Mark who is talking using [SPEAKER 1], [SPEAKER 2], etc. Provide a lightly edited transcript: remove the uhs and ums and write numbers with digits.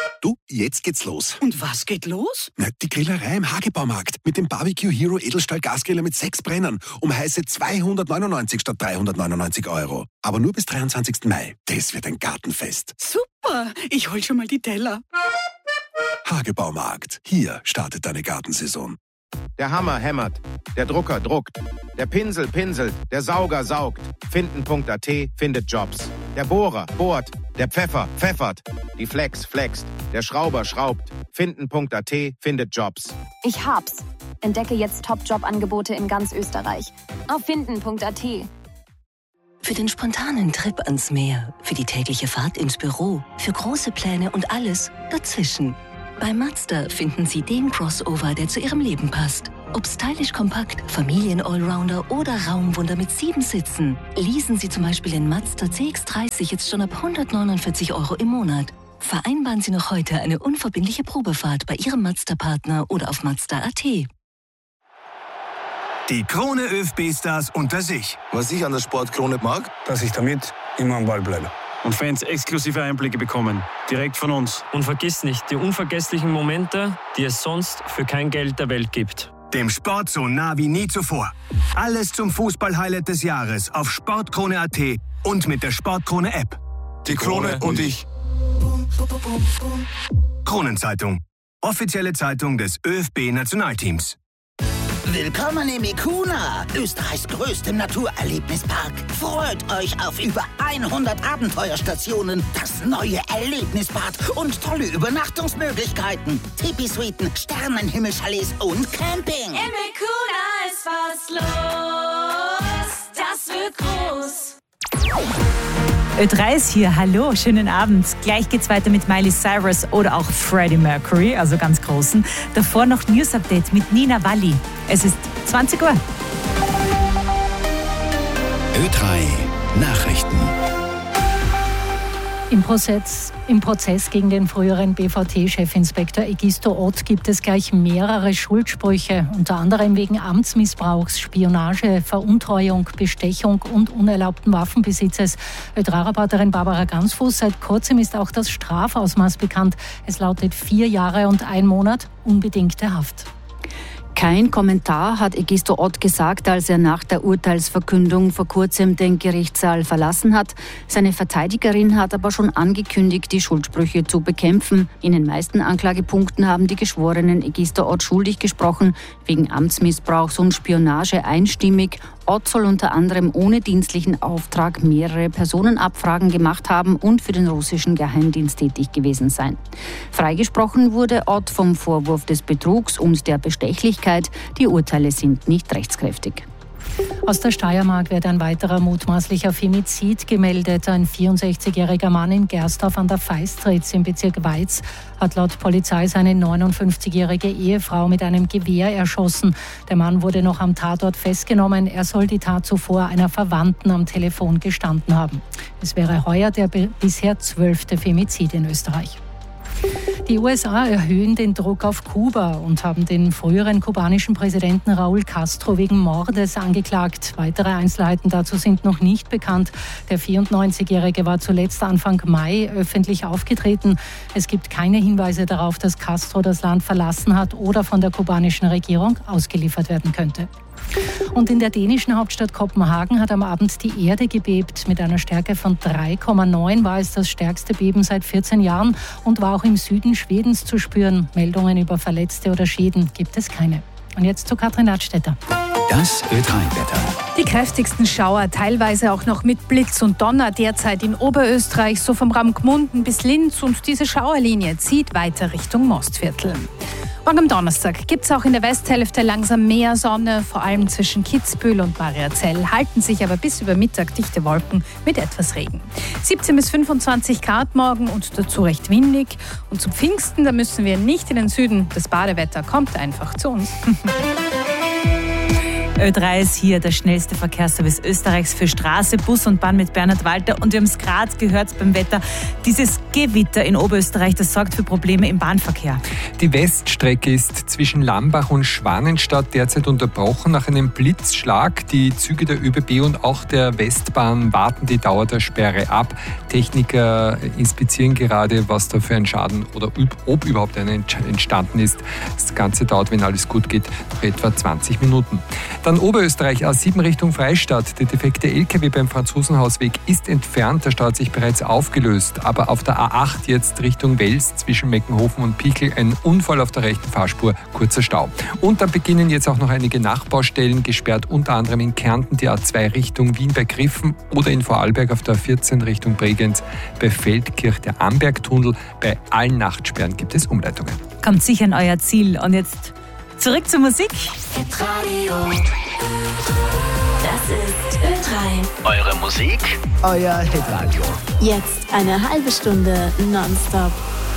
[SPEAKER 1] Du, jetzt geht's los.
[SPEAKER 2] Und was geht los?
[SPEAKER 1] Na, die Grillerei im Hagebaumarkt mit dem Barbecue Hero Edelstahl Gasgriller mit 6 Brennern um heiße 299 statt 399 €. Aber nur bis 23. Mai. Das wird ein Gartenfest.
[SPEAKER 2] Super, ich hol schon mal die Teller.
[SPEAKER 1] Hagebaumarkt. Hier startet deine Gartensaison.
[SPEAKER 3] Der Hammer hämmert, der Drucker druckt, der Pinsel pinselt, der Sauger saugt. Finden.at findet Jobs. Der Bohrer bohrt, der Pfeffer pfeffert, die Flex flext, der Schrauber schraubt. Finden.at findet Jobs.
[SPEAKER 4] Ich hab's. Entdecke jetzt Top-Job-Angebote in ganz Österreich. Auf Finden.at.
[SPEAKER 5] Für den spontanen Trip ans Meer, für die tägliche Fahrt ins Büro, für große Pläne und alles dazwischen. Bei Mazda finden Sie den Crossover, der zu Ihrem Leben passt. Ob stylisch kompakt, Familien-Allrounder oder Raumwunder mit 7 Sitzen. Leasen Sie zum Beispiel den Mazda CX-30 jetzt schon ab 149 € im Monat. Vereinbaren Sie noch heute eine unverbindliche Probefahrt bei Ihrem Mazda-Partner oder auf Mazda.at.
[SPEAKER 6] Die Krone ÖFB-Stars unter sich.
[SPEAKER 7] Was ich an der Sportkrone mag,
[SPEAKER 8] dass ich damit immer am Ball bleibe.
[SPEAKER 9] Und Fans exklusive Einblicke bekommen, direkt von uns. Und vergiss nicht, die unvergesslichen Momente, die es sonst für kein Geld der Welt gibt.
[SPEAKER 6] Dem Sport so nah wie nie zuvor. Alles zum Fußball-Highlight des Jahres auf Sportkrone.at und mit der Sportkrone-App.
[SPEAKER 7] Die Krone und ich.
[SPEAKER 6] Kronenzeitung. Offizielle Zeitung des ÖFB-Nationalteams.
[SPEAKER 10] Willkommen im Ikuna, Österreichs größtem Naturerlebnispark. Freut euch auf über 100 Abenteuerstationen, das neue Erlebnisbad und tolle Übernachtungsmöglichkeiten. Tipi-Suiten, Sternenhimmelchalets und Camping.
[SPEAKER 11] Im Ikuna ist was los, das wird groß.
[SPEAKER 12] Ö3 ist hier, hallo, schönen Abend. Gleich geht's weiter mit Miley Cyrus oder auch Freddie Mercury, also ganz großen. Davor noch News Update mit Nina Walli. Es ist 20 Uhr.
[SPEAKER 13] Ö3 Nachrichten.
[SPEAKER 12] Im Prozess gegen den früheren BVT-Chefinspektor Egisto Ott gibt es gleich mehrere Schuldsprüche, unter anderem wegen Amtsmissbrauchs, Spionage, Veruntreuung, Bestechung und unerlaubten Waffenbesitzes. Ö3-Reporterin Barbara Gansfuß, seit kurzem ist auch das Strafausmaß bekannt. Es lautet 4 Jahre und 1 Monat unbedingte Haft.
[SPEAKER 14] Kein Kommentar hat Egisto Ott gesagt, als er nach der Urteilsverkündung vor kurzem den Gerichtssaal verlassen hat. Seine Verteidigerin hat aber schon angekündigt, die Schuldsprüche zu bekämpfen. In den meisten Anklagepunkten haben die Geschworenen Egisto Ott schuldig gesprochen, wegen Amtsmissbrauchs und Spionage einstimmig. Ott soll unter anderem ohne dienstlichen Auftrag mehrere Personenabfragen gemacht haben und für den russischen Geheimdienst tätig gewesen sein. Freigesprochen wurde Ott vom Vorwurf des Betrugs und der Bestechlichkeit. Die Urteile sind nicht rechtskräftig.
[SPEAKER 12] Aus der Steiermark wird ein weiterer mutmaßlicher Femizid gemeldet. Ein 64-jähriger Mann in Gersdorf an der Feistritz im Bezirk Weiz hat laut Polizei seine 59-jährige Ehefrau mit einem Gewehr erschossen. Der Mann wurde noch am Tatort festgenommen. Er soll die Tat zuvor einer Verwandten am Telefon gestanden haben. Es wäre heuer der bisher 12. Femizid in Österreich. Die USA erhöhen den Druck auf Kuba und haben den früheren kubanischen Präsidenten Raúl Castro wegen Mordes angeklagt. Weitere Einzelheiten dazu sind noch nicht bekannt. Der 94-Jährige war zuletzt Anfang Mai öffentlich aufgetreten. Es gibt keine Hinweise darauf, dass Castro das Land verlassen hat oder von der kubanischen Regierung ausgeliefert werden könnte. Und in der dänischen Hauptstadt Kopenhagen hat am Abend die Erde gebebt. Mit einer Stärke von 3,9 war es das stärkste Beben seit 14 Jahren und war auch im Süden Schwedens zu spüren. Meldungen über Verletzte oder Schäden gibt es keine. Und jetzt zu Katrin Ladstätter.
[SPEAKER 13] Das Ö3-Wetter.
[SPEAKER 15] Die kräftigsten Schauer, teilweise auch noch mit Blitz und Donner, derzeit in Oberösterreich, so vom Raum Gmunden bis Linz. Und diese Schauerlinie zieht weiter Richtung Mostviertel. Morgen am Donnerstag gibt es auch in der Westhälfte langsam mehr Sonne, vor allem zwischen Kitzbühel und Mariazell, halten sich aber bis über Mittag dichte Wolken mit etwas Regen. 17 bis 25 Grad morgen und dazu recht windig. Und zum Pfingsten, da müssen wir nicht in den Süden. Das Badewetter kommt einfach zu uns.
[SPEAKER 16] Ö3 ist hier der schnellste Verkehrsservice Österreichs für Straße, Bus und Bahn mit Bernhard Walter. Und wir haben es gerade gehört beim Wetter. Dieses Gewitter in Oberösterreich, das sorgt für Probleme im Bahnverkehr.
[SPEAKER 17] Die Weststrecke ist zwischen Lambach und Schwanenstadt derzeit unterbrochen nach einem Blitzschlag. Die Züge der ÖBB und auch der Westbahn warten die Dauer der Sperre ab. Techniker inspizieren gerade, was da für ein Schaden oder ob überhaupt einer entstanden ist. Das Ganze dauert, wenn alles gut geht, noch etwa 20 Minuten. Dann Oberösterreich, A7 Richtung Freistadt. Der defekte LKW beim Franzosenhausweg ist entfernt. Der Stau hat sich bereits aufgelöst. Aber auf der A8 jetzt Richtung Wels zwischen Meckenhofen und Pichel ein Unfall auf der rechten Fahrspur, kurzer Stau. Und dann beginnen jetzt auch noch einige Nachbaustellen, gesperrt unter anderem in Kärnten die A2 Richtung Wien bei Griffen oder in Vorarlberg auf der A14 Richtung Bregenz bei Feldkirch der Ambergtunnel. Bei allen Nachtsperren gibt es Umleitungen.
[SPEAKER 16] Kommt sicher an euer Ziel. Und jetzt zurück zur Musik.
[SPEAKER 11] Hitradio. Das ist Ö3.
[SPEAKER 18] Eure Musik, euer Hitradio.
[SPEAKER 11] Jetzt eine halbe Stunde nonstop